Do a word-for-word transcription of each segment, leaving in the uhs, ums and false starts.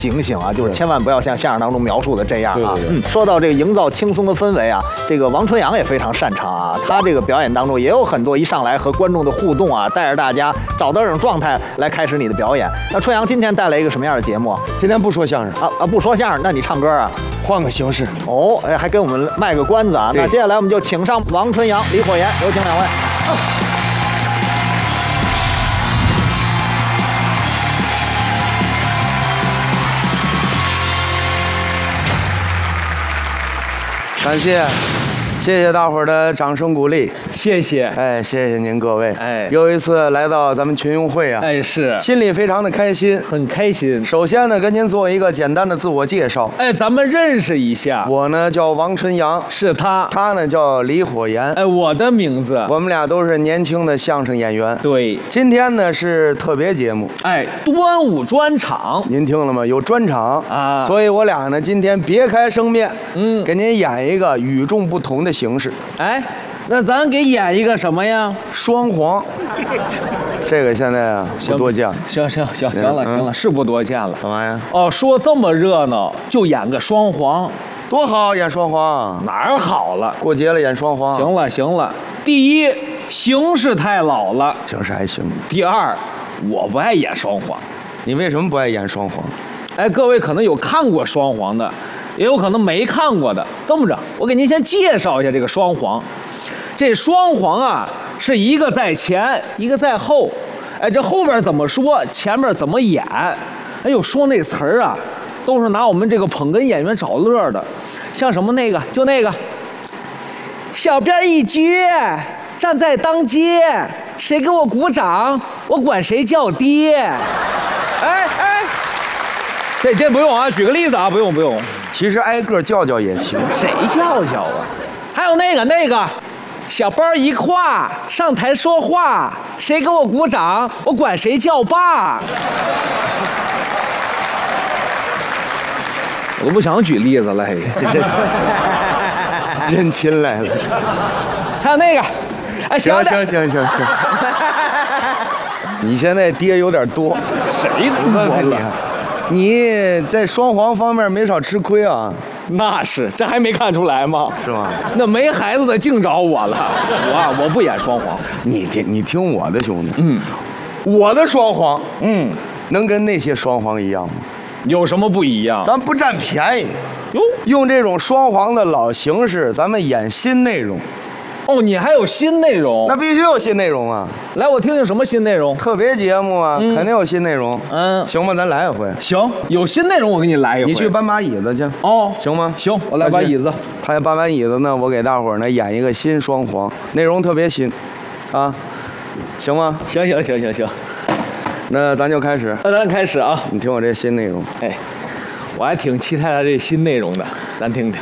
警醒啊，就是千万不要像相声当中描述的这样啊。 对对对嗯，说到这个营造轻松的氛围啊，这个王春阳也非常擅长啊。他这个表演当中也有很多一上来和观众的互动啊，带着大家找到这种状态来开始你的表演。那春阳今天带来一个什么样的节目？ 今天不说相声啊啊，不说相声，那你唱歌啊？ 换个形式哦，哎，还给我们卖个关子啊。那接下来我们就请上王春阳、李火炎，有请两位。 感谢，谢谢大伙儿的掌声鼓励， 谢谢。 哎，谢谢您各位。 哎， 又一次来到咱们群用会啊， 哎是， 心里非常的开心， 很开心。 首先呢，跟您做一个简单的自我介绍。 哎，咱们认识一下。 我呢叫王春阳， 是他。 他呢叫李火炎。 哎，我的名字。 我们俩都是年轻的相声演员。 对。 今天呢是特别节目。 哎，端午专场。 您听了吗？有专场啊。 所以我俩呢今天别开生面， 嗯， 给您演一个与众不同的形式。 哎。那咱给演一个什么呀？ 双簧，这个现在啊不多见。 行行行行了行了，是不多见了。 干嘛呀？ 哦，说这么热闹，就演个双簧， 多好！演双簧哪儿好了？ 过节了演双簧。 行了行了，第一形式太老了， 形式还行。 第二，我不爱演双簧。 你为什么不爱演双簧？ 哎，各位可能有看过双簧的，也有可能没看过的。这么着，我给您先介绍一下这个双簧。这双簧啊，是一个在前，一个在后。哎，这后边怎么说，前面怎么演？哎呦，说那词儿啊，都是拿我们这个捧哏演员找乐的。像什么那个，就那个，小辫一撅，站在当街，谁给我鼓掌，我管谁叫爹。哎哎，这这不用啊，举个例子啊，不用不用。 其实挨个叫叫也行。 谁叫叫啊？还有那个那个。小包一挎，上台说话，谁给我鼓掌，我管谁叫爸。我都不想举例子了， 认亲来了。 还有那个，哎， 行行行行行，你现在爹有点多， 谁多了？ 你在双簧方面没少吃亏啊。 那是，这还没看出来吗？ 是吗？ 那没孩子的净找我了。我我不演双簧。 你听你听我的兄弟， 嗯， 我的双簧， 嗯， 能跟那些双簧一样吗？ 有什么不一样？ 咱不占便宜。 哟， 用这种双簧的老形式，咱们演新内容。 哦，你还有新内容？ 那必须有新内容啊！ 来，我听听什么新内容？ 特别节目啊，嗯、肯定有新内容。 嗯， 行吧，咱来一回。 行，有新内容我给你来一回。 你去搬把椅子去。 哦， 行吗？ 行，我来把椅子。 他搬完椅子呢，我给大伙儿呢演一个新双簧，内容特别新，啊，行吗？ 行行行行行， 那咱就开始。 那咱开始啊！ 你听我这新内容。 哎，我还挺期待他这新内容的，咱听听。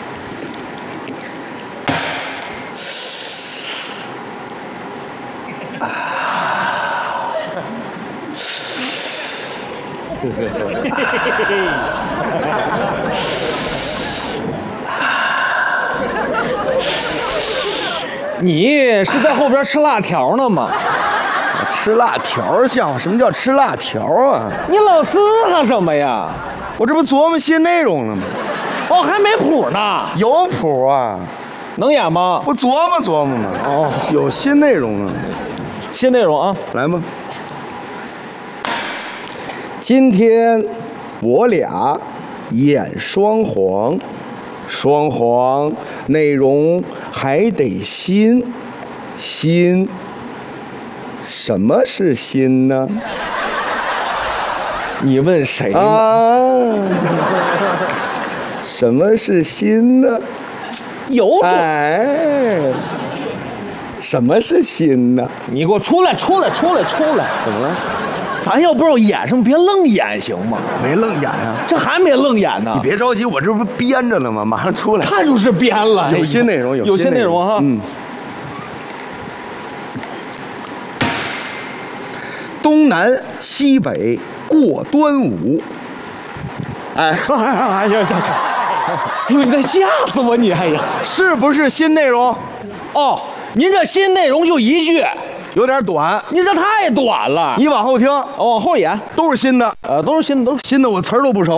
你是在后边吃辣条呢吗？ 吃辣条像什么叫吃辣条啊？ 你老嘶哈什么呀？ 我这不琢磨新内容了吗？ 哦，还没谱呢。 有谱啊， 能演吗？ 不琢磨琢磨吗？ 哦， 有新内容了。 新内容啊， 来吧。今天我俩演双簧，双簧内容还得新，新。什么是新呢？ 你问谁呢？ 啊，什么是新呢？ 有种！ 哎，什么是新呢？ 你给我出来，出来，出来，出来！ 怎么了？ 咱要不知道演什么，别愣演行吗？ 没愣演呀、啊， 这还没愣演呢。 你别着急，我这不编着呢吗？马上出来。 看就是编了， 有新内容， 有新内容哈。 嗯。东南西北过端午。 哎，哎呀，哎呦，你在吓死我你！哎呀， 是不是新内容？ 哦，您这新内容就一句。 有点短， 你这太短了。 你往后听， 往后演， 都是新的， 呃，都是新的，都是新的，我词儿都不熟。